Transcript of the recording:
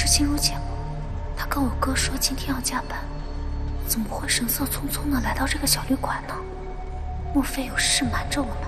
是心如姐吗？她跟我哥说今天要加班，怎么会神色匆匆地来到这个小旅馆呢？莫非有事瞒着我们？